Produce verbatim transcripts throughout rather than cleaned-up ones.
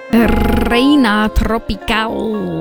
Reina Tropical.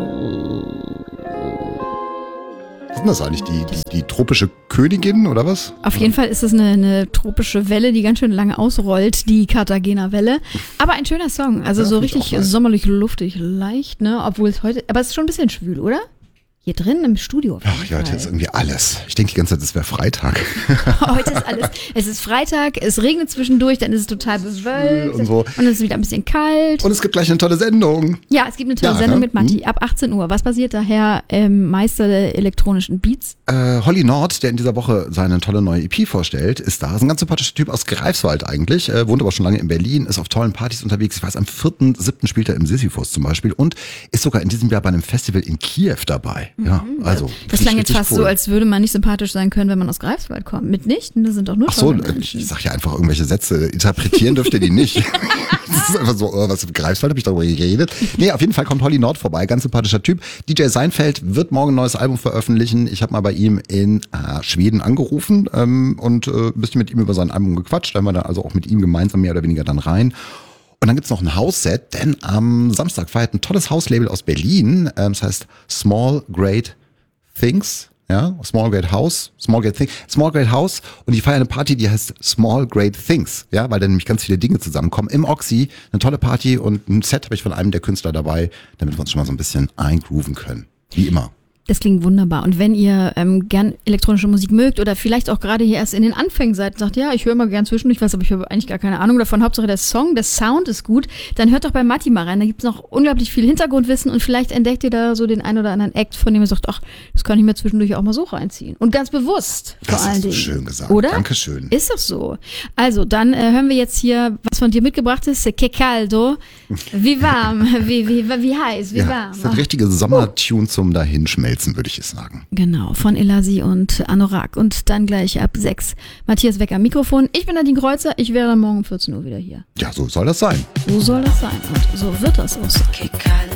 Was ist denn das eigentlich? Die, die, die tropische Königin oder was? Auf jeden Fall ist es eine, eine tropische Welle, die ganz schön lange ausrollt, die Cartagena-Welle. Aber ein schöner Song, also Ja, so find ich richtig auch nice. sommerlich, luftig, leicht, ne? Obwohl es heute, aber es ist schon ein bisschen schwül, oder? Hier drin im Studio. auf jeden Ach ja, heute Fall. ist irgendwie alles. Ich denke die ganze Zeit, es wäre Freitag. Heute ist alles. Es ist Freitag, es regnet zwischendurch, dann ist es total bewölkt Und so. und es ist wieder ein bisschen kalt. Und es gibt gleich eine tolle Sendung. Ja, es gibt eine tolle Ja, Sendung ne? mit Matti ab achtzehn Uhr. Was passiert daher? Ähm, Meister der elektronischen Beats. Äh, Holly Nord, der in dieser Woche seine tolle neue E P vorstellt, ist da. Ist ein ganz sympathischer Typ aus Greifswald eigentlich. Äh, wohnt aber schon lange in Berlin, ist auf tollen Partys unterwegs. Ich weiß, am vierten siebten spielt er im Sisyphus zum Beispiel und ist sogar in diesem Jahr bei einem Festival in Kiew dabei. Ja, also. Das klang jetzt fast so, als würde man nicht sympathisch sein können, wenn man aus Greifswald kommt. Mitnichten, das sind doch nur Ach so, tolle äh, Menschen. ich sag ja einfach irgendwelche Sätze. Interpretieren dürft ihr die nicht. Das ist einfach so, oh, was im Greifswald habe ich darüber geredet. Nee, auf jeden Fall kommt Holly Nord vorbei, ganz sympathischer Typ. D J Seinfeld wird morgen ein neues Album veröffentlichen. Ich habe mal bei ihm in äh, Schweden angerufen ähm, und äh, ein bisschen mit ihm über sein Album gequatscht. Da haben wir dann also auch mit ihm gemeinsam mehr oder weniger dann rein. Und dann gibt's noch ein House-Set, denn am Samstag feiert ein tolles House-Label aus Berlin. Ähm, das heißt Small Great Things. Ja, Small Great House, Small Great Things, Small Great House und die feiern eine Party, die heißt Small Great Things, ja, weil da nämlich ganz viele Dinge zusammenkommen. Im Oxy, eine tolle Party und ein Set habe ich von einem der Künstler dabei, damit wir uns schon mal so ein bisschen eingrooven können. Wie immer. Das klingt wunderbar. Und wenn ihr ähm, gern elektronische Musik mögt oder vielleicht auch gerade hier erst in den Anfängen seid und sagt, ja, ich höre mal gern zwischendurch was, aber ich habe eigentlich gar keine Ahnung davon. Hauptsache der Song, der Sound ist gut. Dann hört doch bei Matti mal rein. Da gibt's noch unglaublich viel Hintergrundwissen und vielleicht entdeckt ihr da so den ein oder anderen Act, von dem ihr sagt, ach, das kann ich mir zwischendurch auch mal so reinziehen. Und ganz bewusst vor Das allen hast du Dingen. schön gesagt. Oder? Dankeschön. Ist doch so. Also, dann äh, hören wir jetzt hier, was von dir mitgebracht ist. Que caldo. Wie warm, wie, wie, wie heiß, wie Ja, warm. das ist ein richtige Sommertune zum Dahinschmelzen, würde ich sagen. Genau, von Elasi und Anorak. Und dann gleich ab sechs Matthias Wecker Mikrofon. Ich bin Nadine Kreuzer, ich wäre dann morgen um vierzehn Uhr wieder hier. Ja, so soll das sein. So soll das sein und so wird das auch sein. Que caldo.